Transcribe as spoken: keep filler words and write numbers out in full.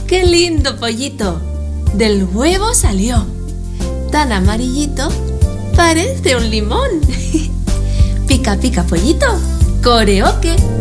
¡Qué lindo pollito! Del huevo salió. Tan amarillito, parece un limón. Pica, pica, pollito. ¡Coreoque!